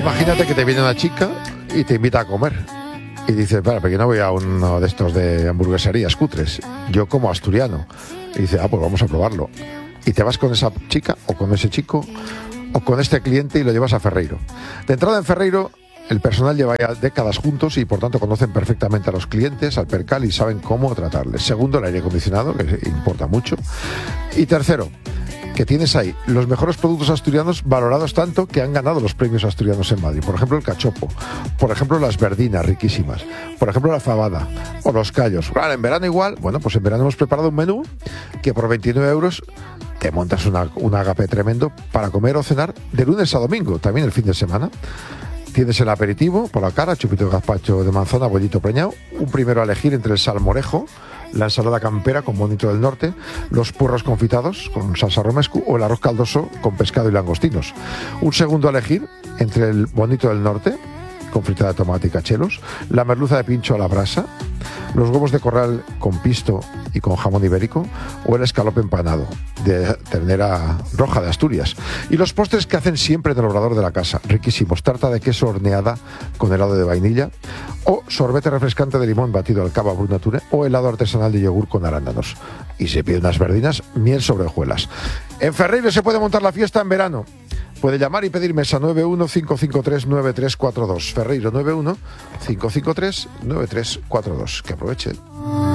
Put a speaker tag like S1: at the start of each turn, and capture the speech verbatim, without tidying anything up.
S1: Imagínate que te viene una chica y te invita a comer. Y dices, para, porque no voy a uno de estos de hamburgueserías cutres. Yo como asturiano. Y dice, ah, pues vamos a probarlo. Y te vas con esa chica o con ese chico o con este cliente y lo llevas a Ferreiro. De entrada en Ferreiro, el personal lleva ya décadas juntos y por tanto conocen perfectamente a los clientes, al percal, y saben cómo tratarles. Segundo, el aire acondicionado, que importa mucho. Y tercero, que tienes ahí los mejores productos asturianos valorados tanto que han ganado los premios asturianos en Madrid. Por ejemplo, el cachopo, por ejemplo, las verdinas riquísimas, por ejemplo, la fabada o los callos. Claro, en verano igual, bueno, pues en verano hemos preparado un menú que por veintinueve euros te montas una, un agape tremendo para comer o cenar de lunes a domingo, también el fin de semana. Tienes el aperitivo por la cara, chupito de gazpacho de manzana, bollito preñado, un primero a elegir entre el salmorejo, la ensalada campera con bonito del norte, los puerros confitados con salsa romescu o el arroz caldoso con pescado y langostinos. Un segundo a elegir entre el bonito del norte, con fritada de tomate y cachelos, la merluza de pincho a la brasa, los huevos de corral con pisto y con jamón ibérico o el escalope empanado de ternera roja de Asturias. Y los postres que hacen siempre en el obrador de la casa, riquísimos, tarta de queso horneada con helado de vainilla o sorbete refrescante de limón batido al cava brut nature o helado artesanal de yogur con arándanos. Y se pide unas verdinas, miel sobre hojuelas. En Ferreiro se puede montar la fiesta en verano. Puede llamar y pedir mesa nueve uno cinco cinco tres nueve tres cuatro dos. Ferreiro nueve uno cinco cinco tres nueve tres cuatro dos. Que aproveche.